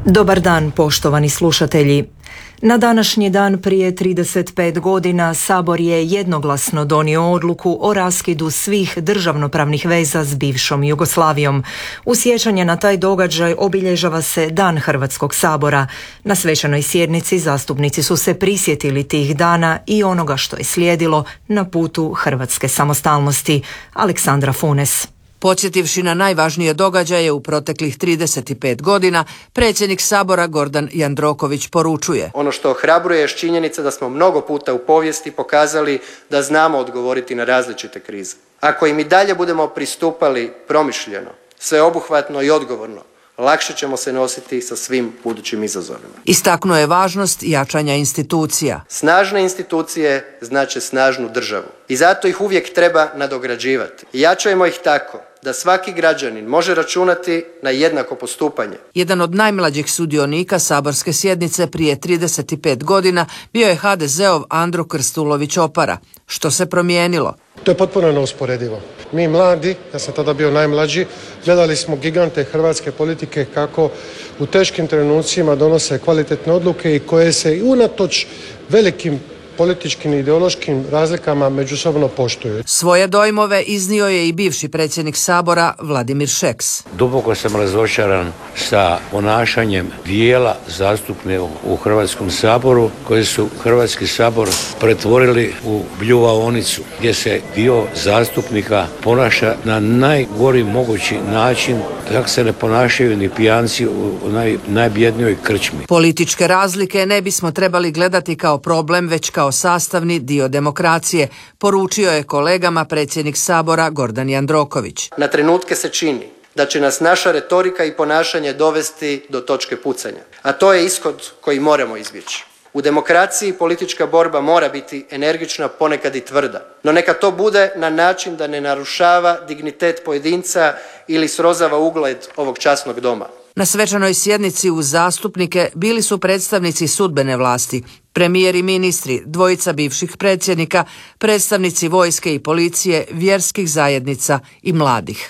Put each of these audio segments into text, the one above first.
Dobar dan, poštovani slušatelji. Na današnji dan prije 35 godina Sabor je jednoglasno donio odluku o raskidu svih državnopravnih veza s bivšom Jugoslavijom. U sjećanje na taj događaj obilježava se Dan Hrvatskog sabora. Na svečanoj sjednici zastupnici su se prisjetili tih dana i onoga što je slijedilo na putu hrvatske samostalnosti. Aleksandra Funes. Podsjetivši na najvažnije događaje u proteklih 35 godina, predsjednik Sabora Gordan Jandroković poručuje: Ono što ohrabruje je činjenica da smo mnogo puta u povijesti pokazali da znamo odgovoriti na različite krize. Ako im i dalje budemo pristupali promišljeno, sveobuhvatno i odgovorno, lakše ćemo se nositi sa svim budućim izazovima. Istaknuo je važnost jačanja institucija. Snažne institucije znače snažnu državu i zato ih uvijek treba nadograđivati. Jačajmo ih tako da svaki građanin može računati na jednako postupanje. Jedan od najmlađih sudionika saborske sjednice prije 35 godina bio je HDZ-ov Andro Krstulović Opara. Što se promijenilo? To je potpuno neusporedivo. Mi mladi, ja sam tada bio najmlađi, gledali smo gigante hrvatske politike kako u teškim trenucima donose kvalitetne odluke i koje se i unatoč velikim političkim i ideološkim razlikama međusobno poštuju. Svoje dojmove iznio je i bivši predsjednik Sabora Vladimir Šeks. Duboko sam razočaran sa ponašanjem dijela zastupnika u Hrvatskom saboru koji su Hrvatski sabor pretvorili u bljuvaonicu gdje se dio zastupnika ponaša na najgori mogući način, kako se ne ponašaju ni pijanci u najbjednijoj krčmi. Političke razlike ne bismo trebali gledati kao problem, već kao sastavni dio demokracije, poručio je kolegama predsjednik Sabora Gordan Jandroković. Na trenutke se čini da će nas naša retorika i ponašanje dovesti do točke pucanja, a to je ishod koji moramo izbjeći. U demokraciji politička borba mora biti energična, ponekad i tvrda, no neka to bude na način da ne narušava dignitet pojedinca ili srozava ugled ovog časnog doma. Na svečanoj sjednici uz zastupnike bili su predstavnici sudbene vlasti, premijer i ministri, dvojica bivših predsjednika, predstavnici vojske i policije, vjerskih zajednica i mladih.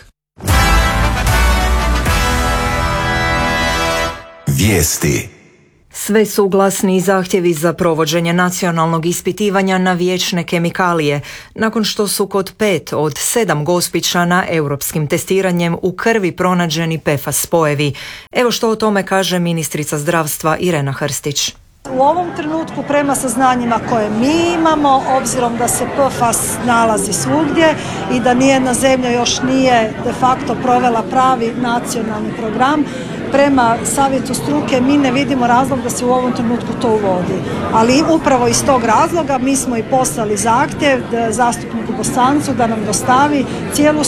Vijesti. Sve su glasni zahtjevi za provođenje nacionalnog ispitivanja na vječne kemikalije, nakon što su kod 5 od 7 Gospićana europskim testiranjem u krvi pronađeni PFAS spojevi. Evo što o tome kaže ministrica zdravstva Irena Hrstić. U ovom trenutku, prema saznanjima koje mi imamo, obzirom da se PFAS nalazi svugdje i da nijedna zemlja još nije de facto provela pravi nacionalni program, prema savjetu struke mi ne vidimo razlog da se u ovom trenutku to uvodi. Ali upravo iz tog razloga mi smo i poslali zahtjev zastupniku Bosancu da nam dostavi cijelu